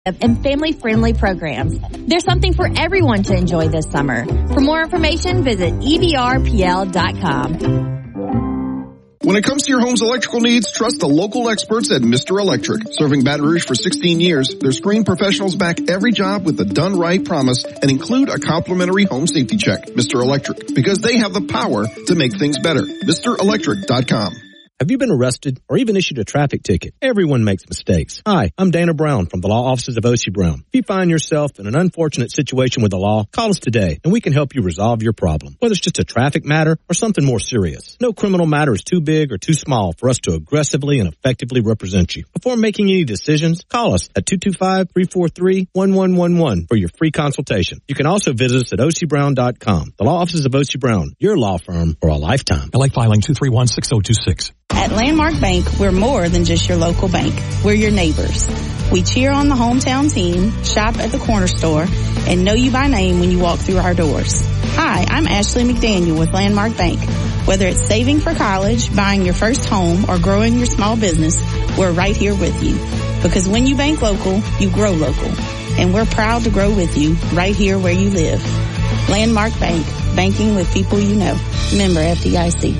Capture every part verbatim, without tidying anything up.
and family-friendly programs. There's something for everyone to enjoy this summer. For more information, visit E V R P L dot com. When it comes to your home's electrical needs, trust the local experts at Mister Electric. Serving Baton Rouge for sixteen years, their screened professionals back every job with the done right promise and include a complimentary home safety check. Mister Electric, because they have the power to make things better. Mister Electric dot com. Have you been arrested or even issued a traffic ticket? Everyone makes mistakes. Hi, I'm Dana Brown from the law offices of O C Brown. If you find yourself in an unfortunate situation with the law, call us today and we can help you resolve your problem, whether it's just a traffic matter or something more serious. No criminal matter is too big or too small for us to aggressively and effectively represent you. Before making any decisions, call us at two two five, three four three, one one one one for your free consultation. You can also visit us at O C Brown dot com. The law offices of O C Brown, your law firm for a lifetime. L A filing two three one, six zero two six. At Landmark Bank, we're more than just your local bank. We're your neighbors. We cheer on the hometown team, shop at the corner store, and know you by name when you walk through our doors. Hi, I'm Ashley McDaniel with Landmark Bank. Whether it's saving for college, buying your first home, or growing your small business, we're right here with you. Because when you bank local, you grow local. And we're proud to grow with you right here where you live. Landmark Bank, banking with people you know. Member F D I C.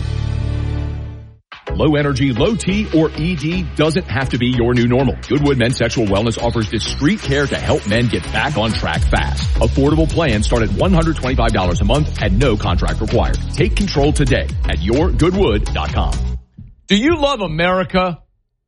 Low energy, low T, or E D doesn't have to be your new normal. Goodwood Men's Sexual Wellness offers discreet care to help men get back on track fast. Affordable plans start at one hundred twenty-five dollars a month and no contract required. Take control today at your goodwood dot com. Do you love America?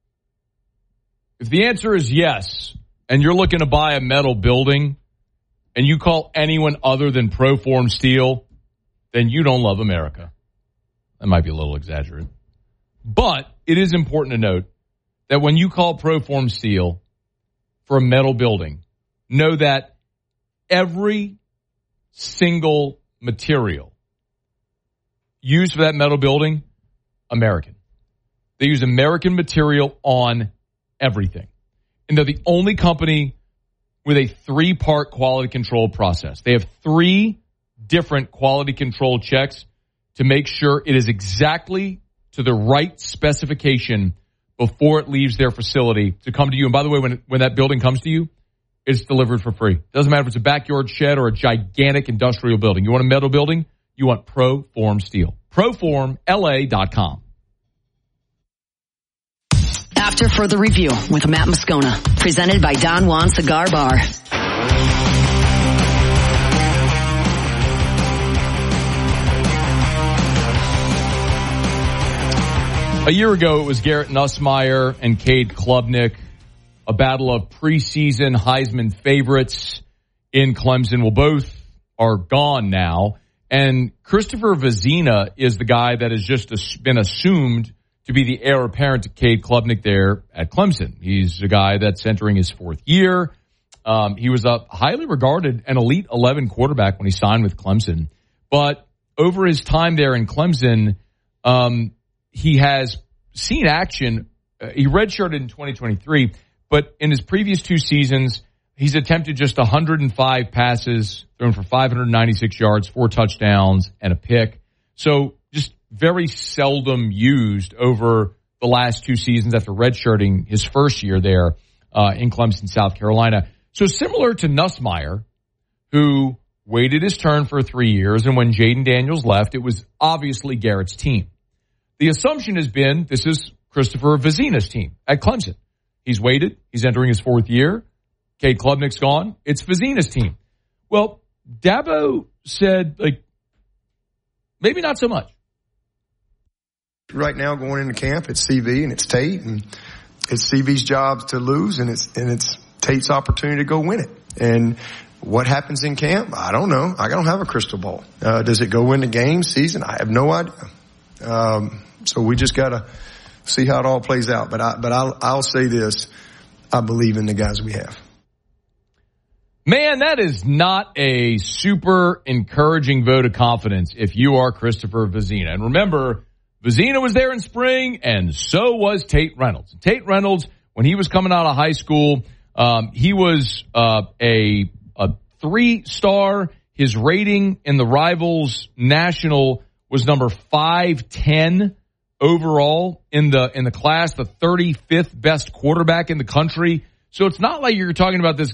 If the answer is yes, and you're looking to buy a metal building, and you call anyone other than Proform Steel, then you don't love America. That might be a little exaggerated. But it is important to note that when you call Proform Steel for a metal building, know that every single material used for that metal building, American. They use American material on everything. And they're the only company with a three-part quality control process. They have three different quality control checks to make sure it is exactly to the right specification before it leaves their facility to come to you. And by the way, when when that building comes to you, it's delivered for free. Doesn't matter if it's a backyard shed or a gigantic industrial building. You want a metal building? You want Proform Steel. Proform L A dot com. After Further Review with Matt Moscona, presented by Don Juan Cigar Bar. A year ago, it was Garrett Nussmeier and Cade Klubnik, a battle of preseason Heisman favorites in Clemson. Well, both are gone now. And Christopher Vezina is the guy that has just been assumed to be the heir apparent to Cade Klubnik there at Clemson. He's a guy that's entering his fourth year. Um, he was a highly regarded and Elite eleven quarterback when he signed with Clemson. But over his time there in Clemson, um, he has seen action. Uh, he redshirted in twenty twenty-three, but in his previous two seasons, he's attempted just one hundred five passes, thrown for five hundred ninety-six yards, four touchdowns, and a pick. So just very seldom used over the last two seasons after redshirting his first year there uh, in Clemson, South Carolina. So similar to Nussmeier, who waited his turn for three years, and when Jaden Daniels left, it was obviously Garrett's team. The assumption has been this is Christopher Vezina's team at Clemson. He's waited. He's entering his fourth year. Cade Klubnik's gone. It's Vezina's team. Well, Dabo said, like, maybe not so much. Right now, going into camp, it's C V and it's Tate, and it's C V's job to lose, and it's and it's Tate's opportunity to go win it. And what happens in camp? I don't know. I don't have a crystal ball. Uh, does it go into game season? I have no idea. Um, so we just got to see how it all plays out. But I, but I'll, I'll say this. I believe in the guys we have. Man, that is not a super encouraging vote of confidence if you are Christopher Vezina. And remember, Vezina was there in spring, and so was Tate Reynolds. Tate Reynolds, when he was coming out of high school, um, he was uh, a, a three-star. His rating in the Rivals National was number five ten overall in the in the class, the thirty-fifth best quarterback in the country. So it's not like you're talking about this